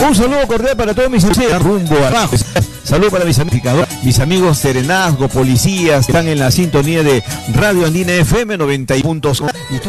Un saludo cordial para todos mis amigos rumbo abajo. Saludo para mis amigos serenazgo, policías que están en la sintonía de Radio Andina FM 90.1.